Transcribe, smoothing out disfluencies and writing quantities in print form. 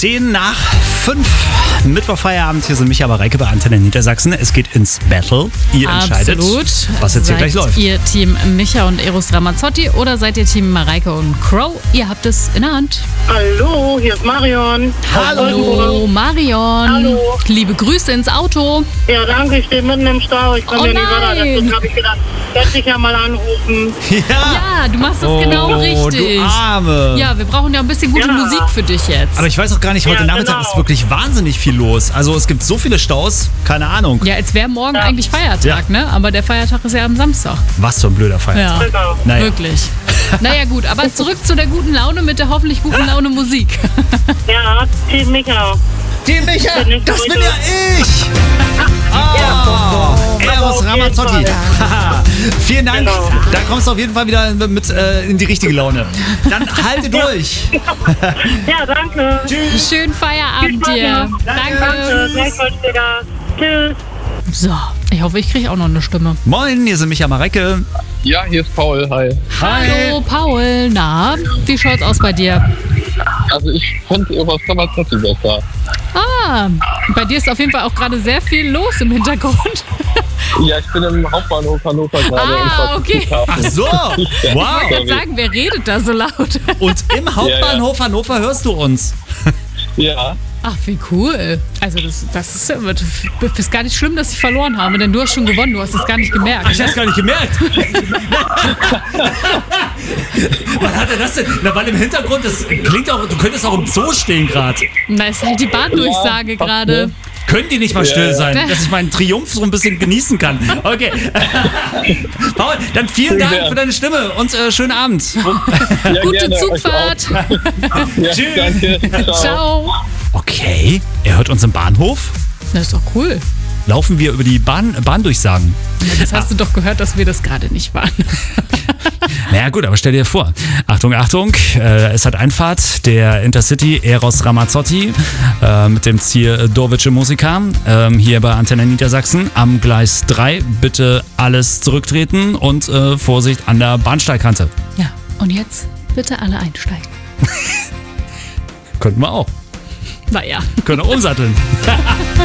10 nach 5. Mittwochfeierabend. Hier sind Micha Mareike bei Antenne Niedersachsen. Es geht ins Battle. Ihr entscheidet, was jetzt hier gleich läuft. Seid ihr Team Micha und Eros Ramazzotti oder seid ihr Team Mareike und Crow? Ihr habt es in der Hand. Hallo, hier ist Marion. Hallo, Marion. Hallo. Liebe Grüße ins Auto. Ja, danke, ich stehe mitten im Stau. Ich komme ja nicht weiter. Deswegen habe ich gedacht, lässt dich ja mal anrufen. Ja, du machst es genau richtig. Du Arme. Ja, wir brauchen ja ein bisschen gute Musik für dich jetzt. Aber ich weiß auch gar nicht, heute Ja, Nachmittag genau. ist wirklich wahnsinnig viel los. Also es gibt so viele Staus, keine Ahnung. Ja, als wäre morgen eigentlich Feiertag, Ja. ne? Aber der Feiertag ist ja am Samstag. Was für ein blöder Feiertag. Ja, Genau. Naja. wirklich. Naja gut, aber zurück zu der guten Laune mit der hoffentlich guten Laune Musik. Ja, Team Micha. Team Micha, das bin ja ich! Ja. Eros auf jeden Ramazzotti. Fall. Vielen Dank. Genau. Da kommst du auf jeden Fall wieder mit in die richtige Laune. Dann halte durch. Ja, danke. Tschüss. Schönen Feierabend dir. Danke. Danke, gleichfalls später. Tschüss. So, ich hoffe, ich kriege auch noch eine Stimme. Moin, hier sind Micha Mareike. Ja, hier ist Paul, hi. Hallo Paul, na, wie schaut's aus bei dir? Also ich finde Eros Ramazzotti besser. Ah, bei dir ist auf jeden Fall auch gerade sehr viel los im Hintergrund. Ja, ich bin im Hauptbahnhof Hannover gerade. Ah, okay. Ach so. Wow. Ich wollte sagen, wer redet da so laut? Und im Hauptbahnhof Hannover hörst du uns. Ja, Ach, wie cool. Also das ist gar nicht schlimm, dass ich verloren habe, denn du hast schon gewonnen, du hast es gar nicht gemerkt. Ich hab's gar nicht gemerkt. Wann hat er das denn? Na, weil im Hintergrund, das klingt auch, du könntest auch im Zoo stehen gerade. Na, ist halt die Bahndurchsage Ja, gerade. Können die nicht mal still Ja. sein, dass ich meinen Triumph so ein bisschen genießen kann? Okay. Paul, dann vielen Dank für deine Stimme und schönen Abend. ja Gute gerne, Zugfahrt. euch auch. Ja, Tschüss. danke. Ciao. Okay, er hört uns im Bahnhof. Das ist doch cool. Laufen wir über die Bahndurchsagen. Das hast du doch gehört, dass wir das gerade nicht waren. Naja gut, aber stell dir vor. Achtung, Achtung, es hat Einfahrt der Intercity Eros Ramazzotti mit dem Ziel Dorwitsche Musica hier bei Antenne Niedersachsen am Gleis 3. Bitte alles zurücktreten und Vorsicht an der Bahnsteigkante. Ja, und jetzt bitte alle einsteigen. Könnten wir auch. Naja. Können wir umsatteln.